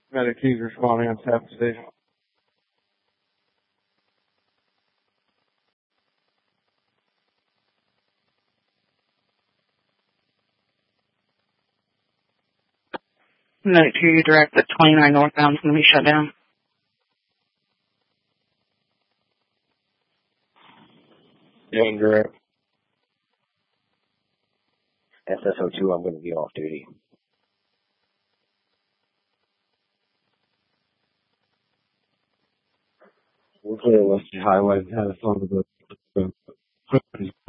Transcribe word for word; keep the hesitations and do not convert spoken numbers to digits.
Medic two's responding on staff station. Medic two, you direct that twenty-nine northbound is going to be shut down. Yeah, direct. S S O two, I'm going to be off duty. We're clear West Highway. Had a fun with the